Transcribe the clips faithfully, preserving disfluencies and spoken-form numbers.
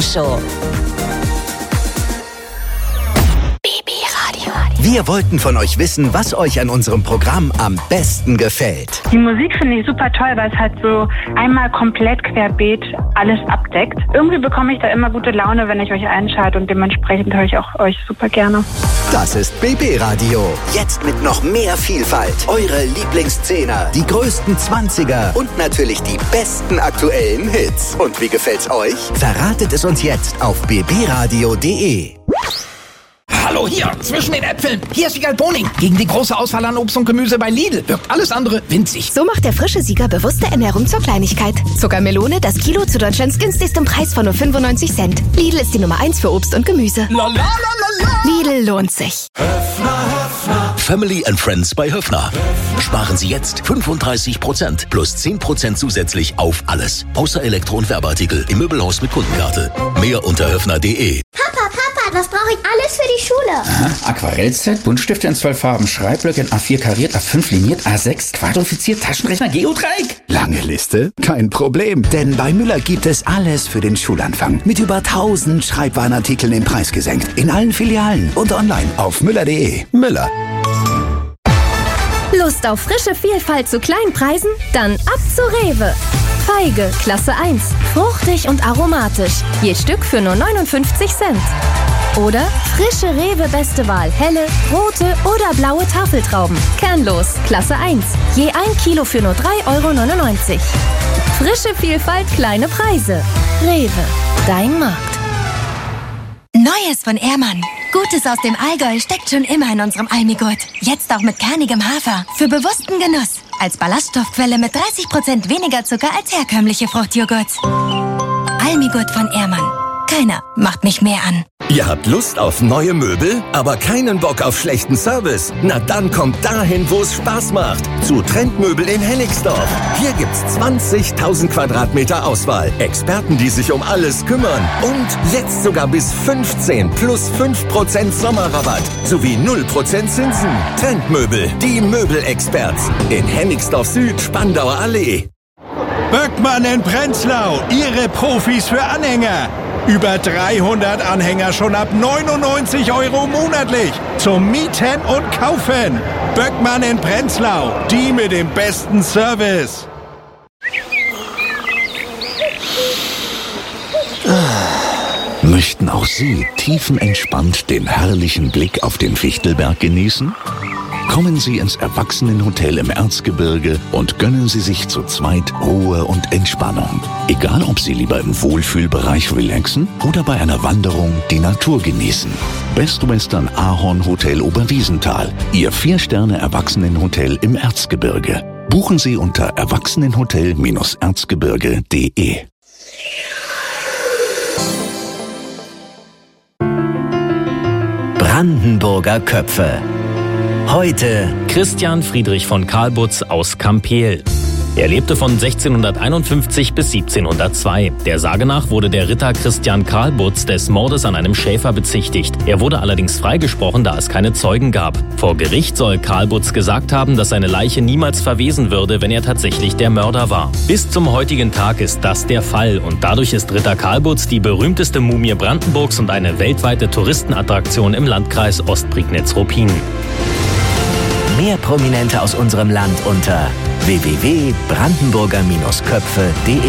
Morgenshow. Wir wollten von euch wissen, was euch an unserem Programm am besten gefällt. Die Musik finde ich super toll, weil es halt so einmal komplett querbeet alles abdeckt. Irgendwie bekomme ich da immer gute Laune, wenn ich euch einschalte und dementsprechend höre ich auch euch super gerne. Das ist B B Radio. Jetzt mit noch mehr Vielfalt. Eure Lieblingszehner, die größten Zwanziger und natürlich die besten aktuellen Hits. Und wie gefällt's euch? Verratet es uns jetzt auf b b radio punkt d e. Hallo, hier, zwischen den Äpfeln. Hier ist Wiegald Boning. Gegen die große Auswahl an Obst und Gemüse bei Lidl wirkt alles andere winzig. So macht der frische Sieger bewusste Ernährung zur Kleinigkeit. Zuckermelone, das Kilo zu Deutschlands günstigstem Preis von nur fünfundneunzig Cent. Lidl ist die Nummer eins für Obst und Gemüse. La, la, la, la, la. Lidl lohnt sich. Höfner, Höfner. Family and Friends bei Höfner. Sparen Sie jetzt fünfunddreißig Prozent plus zehn Prozent zusätzlich auf alles. Außer Elektro- und Werbeartikel im Möbelhaus mit Kundenkarte. Mehr unter höfner punkt de. Papa, Papa, was brauche ich alles für die Schule? Aha, Aquarellset, Buntstifte in zwölf Farben, Schreibblöcke in A vier kariert, A fünf liniert, A sechs quadrifiziert, Taschenrechner, Geodreieck. Lange Liste? Kein Problem, denn bei Müller gibt es alles für den Schulanfang. Mit über tausend Schreibwarenartikeln im Preis gesenkt. In allen Filialen und online auf müller punkt de. Müller. Lust auf frische Vielfalt zu kleinen Preisen? Dann ab zu Rewe. Feige, Klasse eins. Fruchtig und aromatisch. Je Stück für nur neunundfünfzig Cent. Oder frische Rewe Beste Wahl. Helle, rote oder blaue Tafeltrauben. Kernlos, Klasse eins. Je ein Kilo für nur drei Euro neunundneunzig. Frische Vielfalt, kleine Preise. Rewe, dein Markt. Neues von Ehrmann. Gutes aus dem Allgäu steckt schon immer in unserem Almigurt. Jetzt auch mit kernigem Hafer. Für bewussten Genuss. Als Ballaststoffquelle mit dreißig Prozent weniger Zucker als herkömmliche Fruchtjoghurts. Almigurt von Ehrmann. Keiner macht mich mehr an. Ihr habt Lust auf neue Möbel, aber keinen Bock auf schlechten Service? Na dann kommt dahin, wo es Spaß macht. Zu Trendmöbel in Hennigsdorf. Hier gibt's zwanzigtausend Quadratmeter Auswahl. Experten, die sich um alles kümmern. Und jetzt sogar bis fünfzehn plus fünf Prozent Sommerrabatt. Sowie null Prozent Zinsen. Trendmöbel, die Möbelexperts. In Hennigsdorf Süd, Spandauer Allee. Böckmann in Prenzlau, Ihre Profis für Anhänger. Über dreihundert Anhänger schon ab neunundneunzig Euro monatlich. Zum Mieten und Kaufen. Böckmann in Prenzlau, die mit dem besten Service. Möchten auch Sie tiefenentspannt den herrlichen Blick auf den Fichtelberg genießen? Kommen Sie ins Erwachsenenhotel im Erzgebirge und gönnen Sie sich zu zweit Ruhe und Entspannung. Egal, ob Sie lieber im Wohlfühlbereich relaxen oder bei einer Wanderung die Natur genießen. Best Western Ahorn Hotel Oberwiesenthal, Ihr Vier-Sterne-Erwachsenenhotel im Erzgebirge. Buchen Sie unter erwachsenenhotel erzgebirge punkt de. Brandenburger Köpfe. Heute Christian Friedrich von Carlbutz aus Kampeel. Er lebte von sechzehnhunderteinundfünfzig bis siebzehnhundertzwei. Der Sage nach wurde der Ritter Christian Carlbutz des Mordes an einem Schäfer bezichtigt. Er wurde allerdings freigesprochen, da es keine Zeugen gab. Vor Gericht soll Carlbutz gesagt haben, dass seine Leiche niemals verwesen würde, wenn er tatsächlich der Mörder war. Bis zum heutigen Tag ist das der Fall und dadurch ist Ritter Carlbutz die berühmteste Mumie Brandenburgs und eine weltweite Touristenattraktion im Landkreis Ostprignitz-Ruppin. Mehr Prominente aus unserem Land unter w w w punkt brandenburger köpfe punkt de.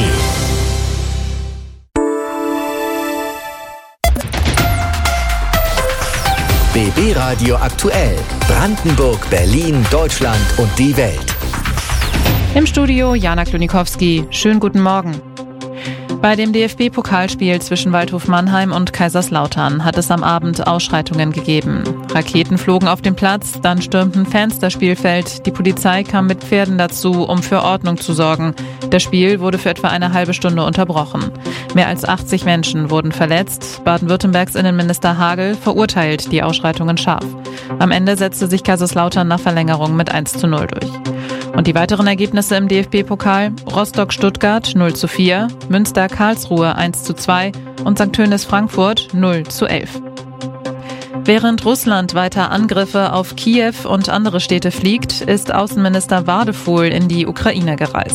B B Radio aktuell. Brandenburg, Berlin, Deutschland und die Welt. Im Studio Jana Klonikowski. Schönen guten Morgen. Bei dem D F B-Pokalspiel zwischen Waldhof Mannheim und Kaiserslautern hat es am Abend Ausschreitungen gegeben. Raketen flogen auf den Platz, dann stürmten Fans das Spielfeld. Die Polizei kam mit Pferden dazu, um für Ordnung zu sorgen. Das Spiel wurde für etwa eine halbe Stunde unterbrochen. Mehr als achtzig Menschen wurden verletzt. Baden-Württembergs Innenminister Hagel verurteilt die Ausschreitungen scharf. Am Ende setzte sich Kaiserslautern nach Verlängerung mit eins zu null durch. Und die weiteren Ergebnisse im D F B-Pokal: Rostock-Stuttgart null zu vier, Münster-Karlsruhe eins zu zwei und Sankt Tönis-Frankfurt null zu elf. Während Russland weiter Angriffe auf Kiew und andere Städte fliegt, ist Außenminister Wadefuhl in die Ukraine gereist.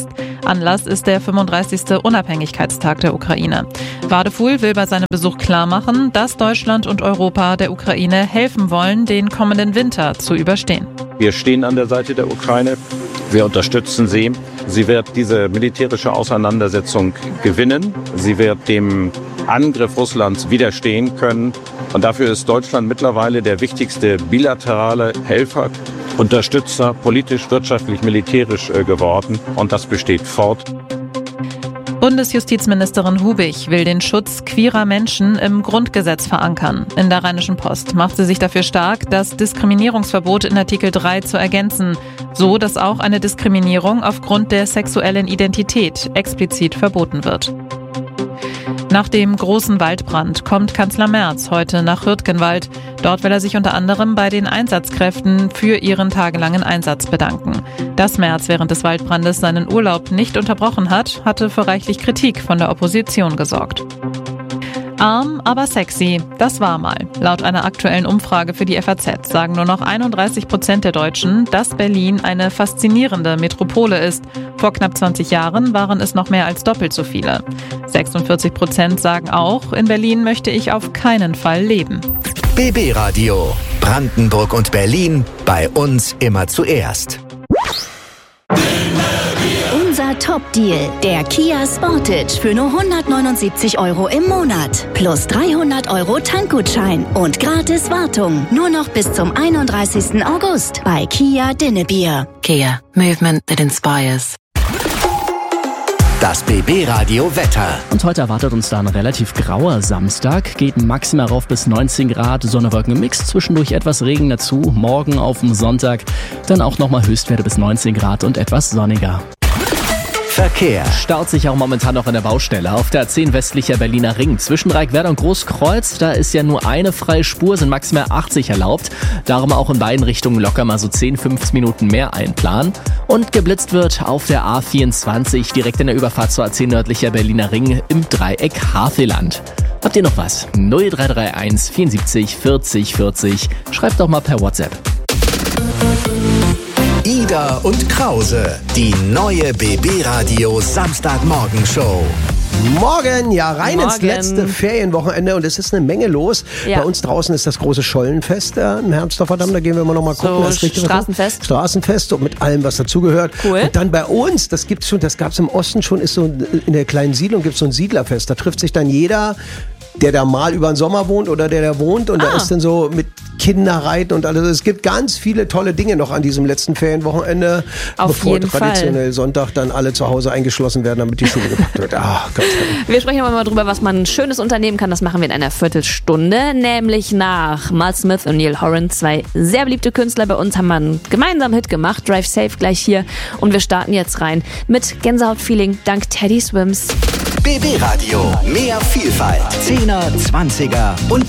Anlass ist der fünfunddreißigste Unabhängigkeitstag der Ukraine. Wadefuhl will bei seinem Besuch klarmachen, dass Deutschland und Europa der Ukraine helfen wollen, den kommenden Winter zu überstehen. Wir stehen an der Seite der Ukraine. Wir unterstützen sie. Sie wird diese militärische Auseinandersetzung gewinnen. Sie wird dem Angriff Russlands widerstehen können. Und dafür ist Deutschland mittlerweile der wichtigste bilaterale Helfer, Unterstützer, politisch, wirtschaftlich, militärisch geworden. Und das besteht fort. Bundesjustizministerin Hubig will den Schutz queerer Menschen im Grundgesetz verankern. In der Rheinischen Post macht sie sich dafür stark, das Diskriminierungsverbot in Artikel drei zu ergänzen, so dass auch eine Diskriminierung aufgrund der sexuellen Identität explizit verboten wird. Nach dem großen Waldbrand kommt Kanzler Merz heute nach Hürtgenwald. Dort will er sich unter anderem bei den Einsatzkräften für ihren tagelangen Einsatz bedanken. Dass Merz während des Waldbrandes seinen Urlaub nicht unterbrochen hat, hatte für reichlich Kritik von der Opposition gesorgt. Arm, aber sexy, das war mal. Laut einer aktuellen Umfrage für die F A Z sagen nur noch einunddreißig Prozent der Deutschen, dass Berlin eine faszinierende Metropole ist. Vor knapp zwanzig Jahren waren es noch mehr als doppelt so viele. sechsundvierzig Prozent sagen auch, in Berlin möchte ich auf keinen Fall leben. B B Radio. Brandenburg und Berlin. Bei uns immer zuerst. Unser Top-Deal, der Kia Sportage für nur hundertneunundsiebzig Euro im Monat. Plus dreihundert Euro Tankgutschein und gratis Wartung. Nur noch bis zum einunddreißigsten August bei Kia Dinnebier. Kia, movement that inspires. Das B B Radio Wetter. Und heute erwartet uns da ein relativ grauer Samstag. Geht maximal rauf bis neunzehn Grad, Sonne, Wolken im Mix, zwischendurch etwas Regen dazu. Morgen auf dem Sonntag dann auch nochmal Höchstwerte bis neunzehn Grad und etwas sonniger. Verkehr. Staut sich auch momentan noch an der Baustelle. Auf der A zehn westlicher Berliner Ring. Zwischen Reikwerder und Großkreuz, da ist ja nur eine freie Spur, sind maximal achtzig erlaubt. Darum auch in beiden Richtungen locker mal so zehn, fünfzehn Minuten mehr einplanen. Und geblitzt wird auf der A vierundzwanzig, direkt in der Überfahrt zur A zehn nördlicher Berliner Ring im Dreieck Havelland. Habt ihr noch was? null drei drei eins vierundsiebzig vierzig vierzig. Schreibt doch mal per WhatsApp. Ida und Krause, die neue B B Radio Samstagmorgenshow. Morgen, ja, rein Morgen. ins letzte Ferienwochenende und es ist eine Menge los. Ja. Bei uns draußen ist das große Schollenfest äh, im Hermsdorfer Damm, da gehen wir mal noch mal gucken. So, das richtig Straßenfest. Straßenfest und mit allem, was dazugehört. Cool. Und dann bei uns, das gibt's schon, das gab's im Osten schon, ist so in der kleinen Siedlung gibt's so ein Siedlerfest. Da trifft sich dann jeder, der da mal über den Sommer wohnt oder der da wohnt und ah. da ist dann so mit Kinderreiten und alles. Es gibt ganz viele tolle Dinge noch an diesem letzten Ferienwochenende, Auf bevor jeden traditionell Fall. Sonntag dann alle zu Hause eingeschlossen werden, damit die Schule gepackt wird. Ach Gott. Wir sprechen aber mal drüber, was man Schönes unternehmen kann. Das machen wir in einer Viertelstunde, nämlich nach Mal Smith und Neil Horan, zwei sehr beliebte Künstler bei uns, haben wir einen gemeinsamen Hit gemacht. Drive Safe gleich hier und wir starten jetzt rein mit Gänsehaut-Feeling dank Teddy Swims. B B Radio, mehr Vielfalt, Zehner, Zwanziger und